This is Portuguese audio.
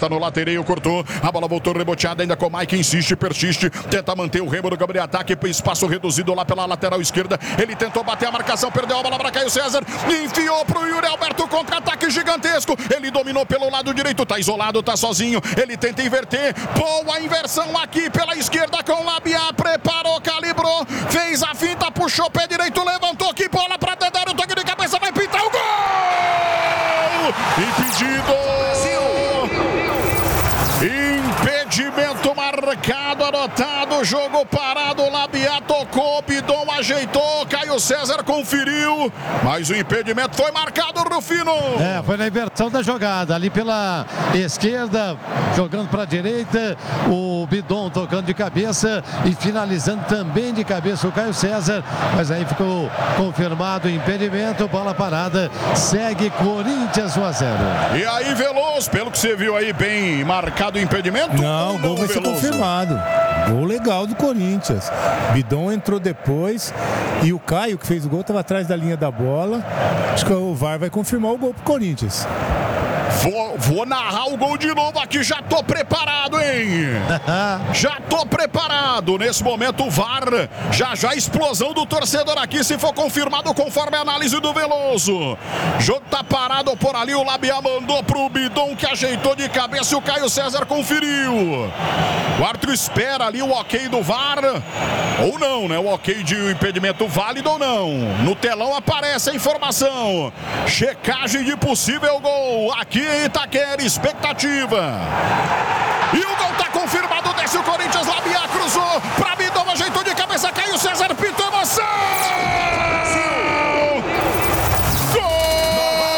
testa no latereio, cortou. A bola voltou reboteada ainda com o Mike, insiste, persiste. Tenta manter o Remo no campo de ataque. Espaço reduzido lá pela lateral esquerda. Ele tentou bater a marcação, perdeu a bola para Caio César. Enfiou pro Yuri Alberto, contra-ataque gigantesco. Ele dominou pelo lado direito, tá isolado, tá sozinho. Ele tenta inverter. Boa inversão aqui pela esquerda com o Labiá. Preparou, calibrou, fez a finta, puxou o pé direito, levantou. Que bola para Dedé, o toque de cabeça, vai pintar o gol! Impedido! Impedimento marcado, anotado, jogo parado, Labiá tocou, Bidon ajeitou, Caio César conferiu, mas o impedimento foi marcado, Rufino. Foi na inversão da jogada, ali pela esquerda, jogando para a direita, o Bidon tocando de cabeça e finalizando também de cabeça o Caio César, mas aí ficou confirmado o impedimento, bola parada, segue Corinthians 1-0. E aí, Veloso, pelo que você viu aí, bem marcado o impedimento? Não, o gol vai ser confirmado. Gol legal do Corinthians. Bidon entrou depois e o Caio, que fez o gol, estava atrás da linha da bola. Acho que o VAR vai confirmar o gol pro Corinthians. Vou narrar o gol de novo aqui, já tô preparado, hein? Já tô preparado. Nesse momento o VAR, já a explosão do torcedor aqui, se for confirmado conforme a análise do Veloso. O jogo tá parado por ali, o Labiá mandou pro Bidon, que ajeitou de cabeça e o Caio César conferiu. O árbitro espera ali o ok do VAR, ou não, né? O ok de impedimento válido ou não. No telão aparece a informação. Checagem de possível gol. Aqui em Itaquera, expectativa. E o gol tá confirmado, desce o Corinthians, Labiá cruzou pra Bidon, ajeitou de cabeça, Caio César,